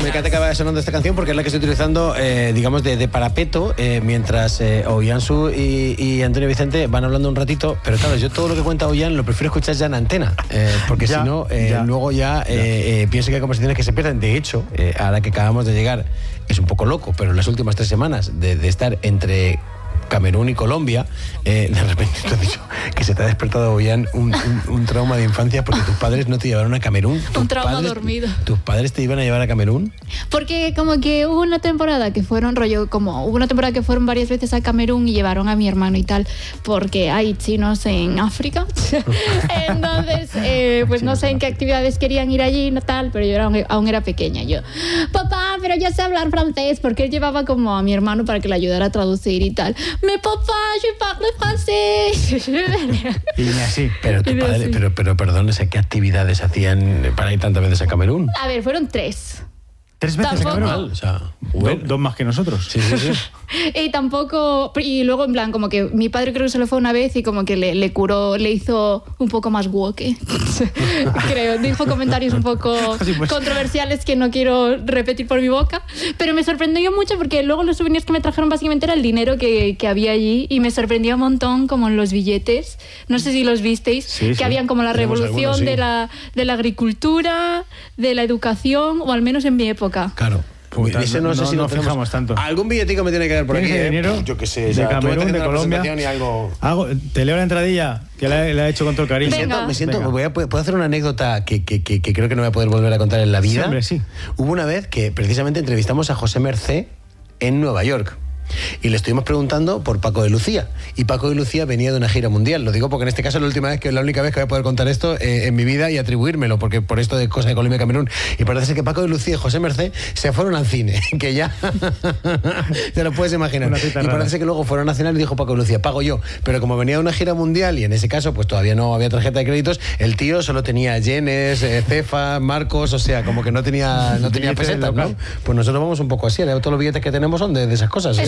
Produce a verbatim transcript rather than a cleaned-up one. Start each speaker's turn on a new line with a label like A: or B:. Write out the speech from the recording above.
A: me encanta que vaya sonando esta canción porque es la que estoy utilizando, eh, digamos, de, de parapeto, eh, mientras eh, Ollán y, y Antonio Vicente van hablando un ratito. Pero claro, yo todo lo que cuenta Ollán lo prefiero escuchar ya en antena, eh, porque ya, si no, eh, ya. luego ya, ya. Eh, eh, pienso que hay conversaciones que se pierden. De hecho, eh, ahora que acabamos de llegar, es un poco loco, pero en las últimas tres semanas de, de estar entre Camerún y Colombia, eh, de repente te has dicho que se te ha despertado, Ollán, un, un, un trauma de infancia porque tus padres no te llevaron a Camerún.
B: Un trauma
A: padres,
B: dormido.
A: ¿Tus padres te iban a llevar a Camerún?
B: Porque como que hubo una temporada que fueron rollo, como hubo una temporada que fueron varias veces a Camerún y llevaron a mi hermano y tal, porque hay chinos en África. Entonces, eh, pues no sé en qué actividades querían ir allí y tal, pero yo era, aún era pequeña. Yo, papá, pero yo sé hablar francés, porque él llevaba como a mi hermano para que le ayudara a traducir y tal. Me papá, je parle francés.
A: Y así. Pero tu padre, así. pero, pero perdón, ¿qué actividades hacían para ir tantas veces a Camerún?
B: A ver, fueron tres.
C: ¿Tres veces
B: Tampoco.
C: a Camerún?
A: O sea,
C: bueno. dos más que nosotros.
A: Sí, sí, sí.
B: Y tampoco, y luego en plan, como que mi padre creo que se lo fue una vez y como que le, le curó, le hizo un poco más woke. Creo, dijo comentarios un poco
C: sí, pues.
B: controversiales que no quiero repetir por mi boca, pero me sorprendió mucho porque luego los souvenirs que me trajeron básicamente era el dinero que, que había allí y me sorprendió un montón como en los billetes, no sé si los visteis,
C: sí,
B: que
C: sí.
B: habían como la
A: Tenemos
B: revolución
A: algunos, sí.
B: de, la, de la agricultura, de la educación, o al menos en mi época.
A: Claro.
C: Pues
A: Ese no,
C: no,
A: sé si
C: no
A: lo tenemos.
C: fijamos tanto.
A: Algún billetico me tiene que dar por aquí.
C: ¿Tienes
A: ¿eh?
C: dinero?
A: Yo qué sé.
C: De
A: O sea,
C: Camerún, de Colombia.
A: Y algo...
C: Hago, te leo la entradilla, que la, la he hecho con todo el cariño.
A: Me siento, me siento
C: Venga.
A: voy a, puedo hacer una anécdota que, que, que, que creo que no voy a poder volver a contar en la vida.
C: Sí, hombre, sí.
A: Hubo una vez que precisamente entrevistamos a José Mercé en Nueva York. Y le estuvimos preguntando por Paco de Lucía. Y Paco de Lucía venía de una gira mundial. Lo digo porque en este caso es la última vez que la única vez que voy a poder contar esto eh, en mi vida y atribuírmelo, porque por esto de cosas de Colombia y Camerún. Y parece ser que Paco de Lucía y José Mercé se fueron al cine, que ya te lo puedes imaginar. Y
C: rara.
A: parece que luego fueron a cenar y dijo Paco de Lucía, pago yo. Pero como venía de una gira mundial y en ese caso pues todavía no había tarjeta de créditos, el tío solo tenía yenes, eh, cefas, marcos, o sea, como que no tenía, no tenía pesetas, ¿no? Pues nosotros vamos un poco así, todos los billetes que tenemos son de, de esas cosas.
B: Es